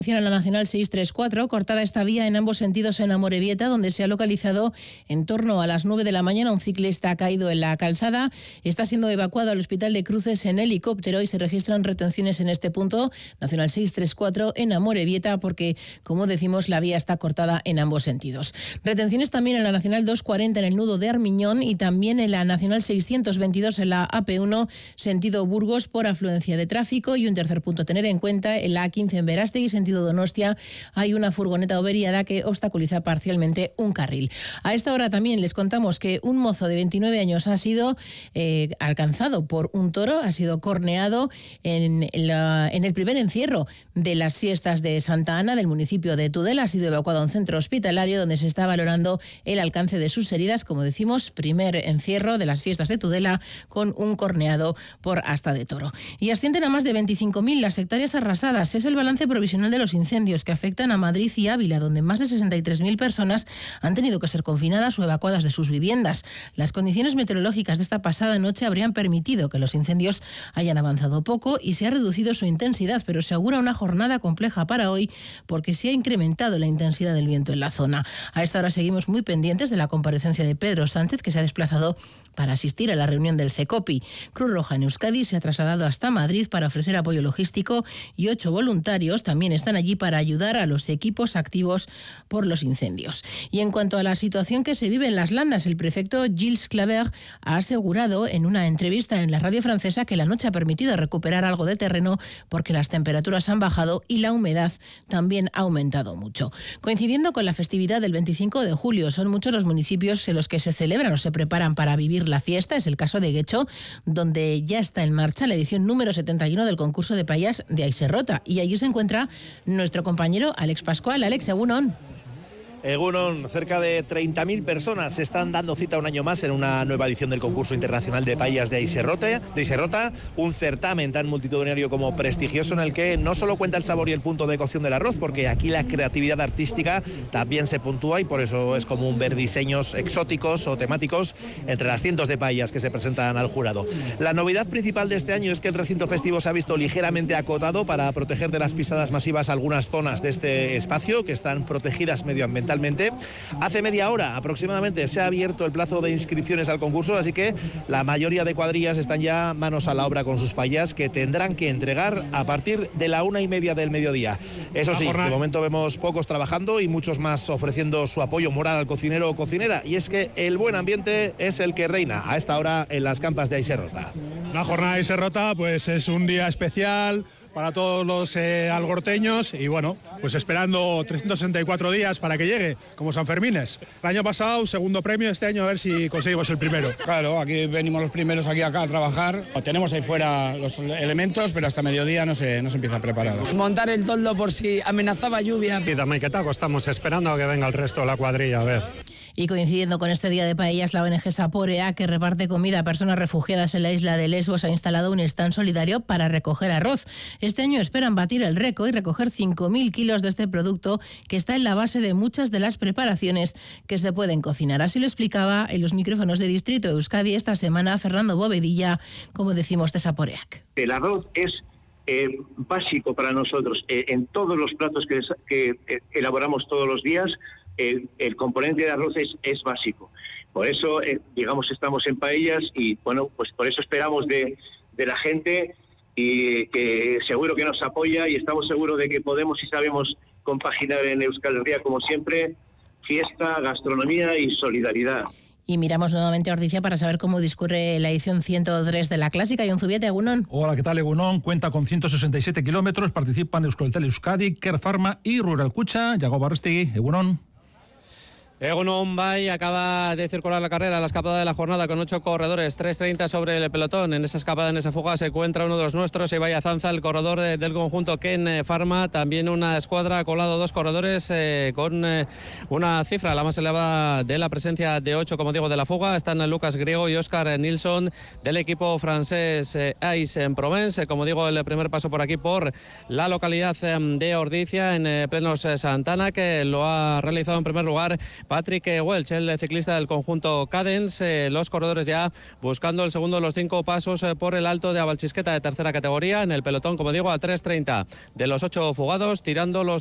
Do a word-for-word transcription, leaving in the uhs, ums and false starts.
En la Nacional seiscientos treinta y cuatro, cortada esta vía en ambos sentidos en Amorebieta, donde se ha localizado en torno a las nueve de la mañana un ciclista ha caído en la calzada. Está siendo evacuado al Hospital de Cruces en helicóptero y se registran retenciones en este punto, Nacional seiscientos treinta y cuatro en Amorebieta, porque, como decimos, la vía está cortada en ambos sentidos. Retenciones también en la Nacional doscientos cuarenta en el nudo de Armiñón y también en la Nacional seiscientos veintidós en la A P uno, sentido Burgos, por afluencia de tráfico. Y un tercer punto a tener en cuenta, en la A quince en Verástegui, sentido Donostia, hay una furgoneta averiada que obstaculiza parcialmente un carril. A esta hora también les contamos que un mozo de veintinueve años ha sido eh, alcanzado por un toro, ha sido corneado en, la, en el primer encierro de las fiestas de Santa Ana del municipio de Tudela. Ha sido evacuado a un centro hospitalario donde se está valorando el alcance de sus heridas. Como decimos, primer encierro de las fiestas de Tudela con un corneado por asta de toro. Y ascienden a más de veinticinco mil las hectáreas arrasadas. Es el balance provisional de los incendios que afectan a Madrid y Ávila, donde más de sesenta y tres mil personas han tenido que ser confinadas o evacuadas de sus viviendas. Las condiciones meteorológicas de esta pasada noche habrían permitido que los incendios hayan avanzado poco y se ha reducido su intensidad, pero se augura una jornada compleja para hoy porque se ha incrementado la intensidad del viento en la zona. A esta hora seguimos muy pendientes de la comparecencia de Pedro Sánchez, que se ha desplazado para asistir a la reunión del CECOPI. Cruz Roja en Euskadi se ha trasladado hasta Madrid para ofrecer apoyo logístico y ocho voluntarios también están allí para ayudar a los equipos activos por los incendios. Y en cuanto a la situación que se vive en las Landas, el prefecto Gilles Claver ha asegurado en una entrevista en la radio francesa que la noche ha permitido recuperar algo de terreno porque las temperaturas han bajado y la humedad también ha aumentado mucho. Coincidiendo con la festividad del veinticinco de julio, son muchos los municipios en los que se celebran o se preparan para vivir la fiesta. Es el caso de Guecho, donde ya está en marcha la edición número setenta y uno del concurso de payas de Aiserrota. Y allí se encuentra nuestro compañero Alex Pascual. Alex, egunon. Egunon, cerca de treinta mil personas se están dando cita un año más en una nueva edición del concurso internacional de paellas de Aiserrota, de Aiserrota, un certamen tan multitudinario como prestigioso en el que no solo cuenta el sabor y el punto de cocción del arroz, porque aquí la creatividad artística también se puntúa y por eso es común ver diseños exóticos o temáticos entre las cientos de paellas que se presentan al jurado. La novedad principal de este año es que el recinto festivo se ha visto ligeramente acotado para proteger de las pisadas masivas algunas zonas de este espacio que están protegidas medioambientalmente. Hace media hora aproximadamente se ha abierto el plazo de inscripciones al concurso, así que la mayoría de cuadrillas están ya manos a la obra con sus paellas que tendrán que entregar a partir de la una y media del mediodía. Eso sí, de momento vemos pocos trabajando y muchos más ofreciendo su apoyo moral al cocinero o cocinera, y es que el buen ambiente es el que reina a esta hora en las campas de Aiserrota. La jornada de Aiserrota pues es un día especial para todos los eh, algorteños y bueno, pues esperando trescientos sesenta y cuatro días para que llegue, como San Fermines. El año pasado, segundo premio, este año a ver si conseguimos el primero. Claro, aquí venimos los primeros aquí acá a trabajar. Tenemos ahí fuera los elementos, pero hasta mediodía no se, no se empieza a preparar. Montar el toldo por si amenazaba lluvia. Y dame que taco, estamos esperando a que venga el resto de la cuadrilla, a ver. Y coincidiendo con este día de paellas, la O N G Saporea, que reparte comida a personas refugiadas en la isla de Lesbos, ha instalado un stand solidario para recoger arroz. Este año esperan batir el récord y recoger cinco mil kilos de este producto que está en la base de muchas de las preparaciones que se pueden cocinar. Así lo explicaba en los micrófonos de Distrito Euskadi esta semana Fernando Bovedilla, como decimos, de Saporeac. El arroz es eh, básico para nosotros. Eh, en todos los platos que, que eh, elaboramos todos los días, El, el componente de arroz es, es básico. Por eso, eh, digamos, estamos en paellas y, bueno, pues por eso esperamos de, de la gente y que seguro que nos apoya y estamos seguros de que podemos y sabemos compaginar en Euskal Herria, como siempre, fiesta, gastronomía y solidaridad. Y miramos nuevamente a Ordizia para saber cómo discurre la edición ciento tres de la Clásica. Y un Zubiete, Egunon. Hola, ¿qué tal, Egunon? Cuenta con ciento sesenta y siete kilómetros, participan Euskaltel Euskadi, Care Pharma y Rural Cucha. Yago Barrestegui, Egunon. Egunon Bay acaba de circular la carrera, la escapada de la jornada con ocho corredores, tres treinta sobre el pelotón. En esa escapada, en esa fuga, se encuentra uno de los nuestros, Ibai Zanza, el corredor de, del conjunto Ken Pharma. También una escuadra ha colado dos corredores eh, con eh, una cifra, la más elevada de la presencia de ocho, como digo, de la fuga. Están Lucas Griego y Oscar Nilsson del equipo francés eh, Aix en Provence. Como digo, el primer paso por aquí, por la localidad eh, de Ordizia, en eh, plenos eh, Santana, que lo ha realizado en primer lugar Patrick Welch, el ciclista del conjunto Cadence. Eh, los corredores ya buscando el segundo de los cinco pasos eh, por el alto de Abalchisqueta de tercera categoría. En el pelotón, como digo, a tres treinta de los ocho fugados, tirando los